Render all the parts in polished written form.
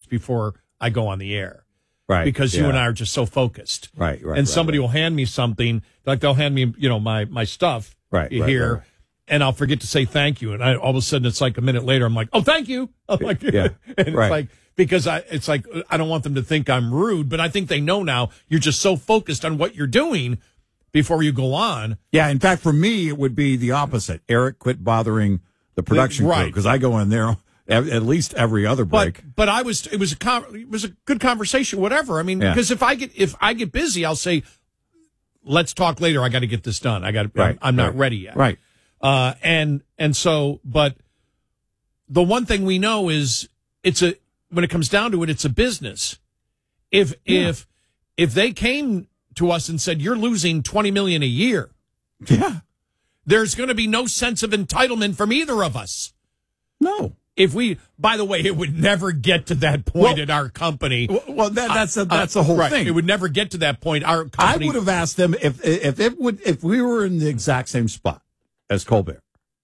before I go on the air. Right. Because you and I are just so focused. Right. And somebody will hand me something, like they'll hand me, my stuff here. Right. And I'll forget to say thank you. And all of a sudden, it's like a minute later, I'm like, oh, thank you. I'm like, yeah. And it's like, because I don't want them to think I'm rude, but I think they know now you're just so focused on what you're doing before you go on. Yeah. In fact, for me, it would be the opposite. Eric, quit bothering the production crew, because I go in there at least every other break. But it was a good conversation, whatever. I mean, because if I get busy, I'll say, let's talk later. I got to get this done. I'm not ready yet. Right. And so, but the one thing we know is when it comes down to it, it's a business. If they came to us and said, you're losing $20 million a year. Yeah. There's going to be no sense of entitlement from either of us. No. By the way, it would never get to that point at our company. Well, that's the whole thing. It would never get to that point. Our company. I would have asked them if we were in the exact same spot as Colbert.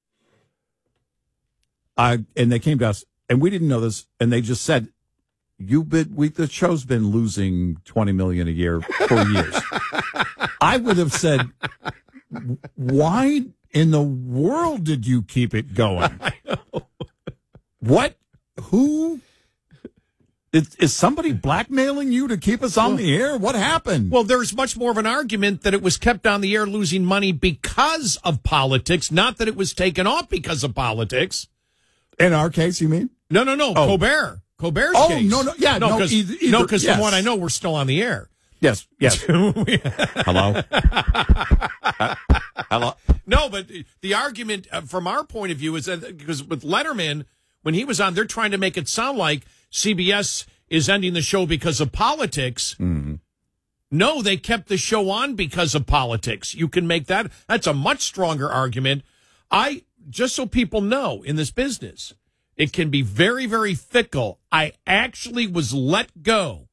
And they came to us, and we didn't know this, and they just said, the show's been losing $20 million a year for years. I would have said, why in the world did you keep it going? I know. What? Who? Is somebody blackmailing you to keep us on the air? What happened? Well, there's much more of an argument that it was kept on the air losing money because of politics, not that it was taken off because of politics. In our case, you mean? No. Oh. Colbert's case. No. Yeah, no, because from what I know, we're still on the air. Yes. Hello? Hello? No, but the argument from our point of view is that because with Letterman, when he was on, they're trying to make it sound like CBS is ending the show because of politics. Mm-hmm. No, they kept the show on because of politics. You can make that. That's a much stronger argument. Just so people know, in this business, it can be very, very fickle. I actually was let go.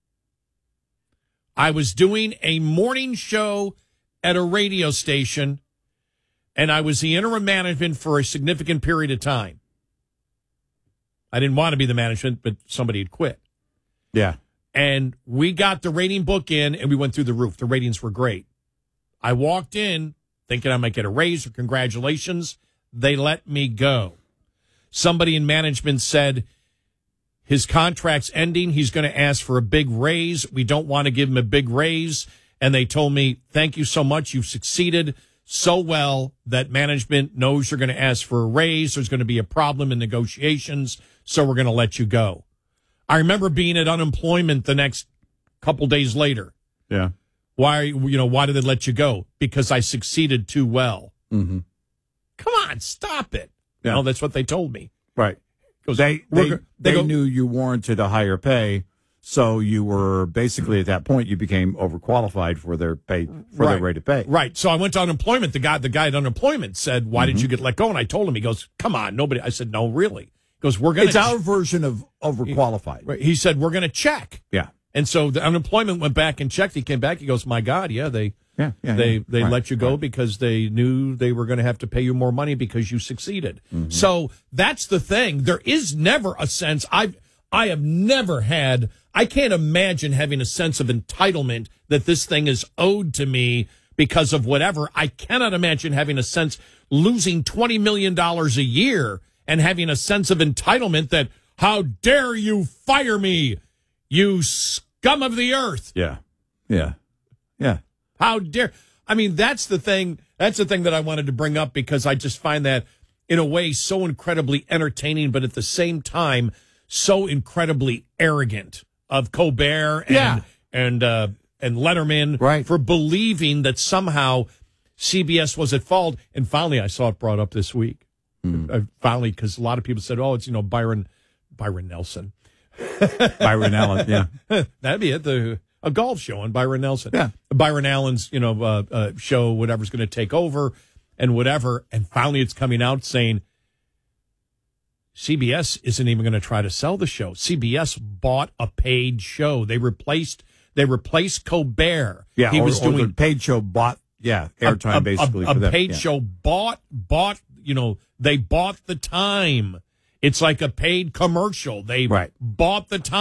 I was doing a morning show at a radio station, and I was the interim management for a significant period of time. I didn't want to be the management, but somebody had quit. Yeah. And we got the rating book in, and we went through the roof. The ratings were great. I walked in thinking I might get a raise or congratulations. They let me go. Somebody in management said his contract's ending. He's going to ask for a big raise. We don't want to give him a big raise. And they told me, thank you so much. You've succeeded so well that management knows you're going to ask for a raise. There's going to be a problem in negotiations, so we're going to let you go. I remember being at unemployment the next couple days later. Yeah. Why did they let you go? Because I succeeded too well. Mm-hmm. Come on, stop it. Yeah. No, that's what they told me. Right. They knew you warranted a higher pay, so you were basically at that point you became overqualified for their pay their rate of pay. Right. So I went to unemployment. The guy at unemployment said, "Why did you get let go?" And I told him. He goes, "Come on, nobody." I said, "No, really." He goes, "We're going to." It's our version of overqualified. He said, "We're going to check." Yeah. And so the unemployment went back and checked. He came back. He goes, "My God, yeah, they let you go because they knew they were going to have to pay you more money because you succeeded." Mm-hmm. So that's the thing. There is never a sense. I have never had. I can't imagine having a sense of entitlement that this thing is owed to me because of whatever. I cannot imagine having a sense losing $20 million a year and having a sense of entitlement that how dare you fire me, you scum of the earth. Yeah. How dare. I mean, that's the thing. That's the thing that I wanted to bring up because I just find that in a way so incredibly entertaining, but at the same time, so incredibly arrogant of Colbert and Letterman for believing that somehow CBS was at fault. And finally, I saw it brought up this week. Finally, because a lot of people said, "Oh, it's Byron Nelson, Byron Allen." Yeah, that'd be it. A golf show on Byron Nelson. Yeah, Byron Allen's show, whatever's going to take over and whatever. And finally, it's coming out saying CBS isn't even going to try to sell the show. CBS bought a paid show. They replaced Colbert. Yeah, he was doing the paid show bought. Yeah, airtime basically. A paid show bought. They bought the time. It's like a paid commercial. They bought the time.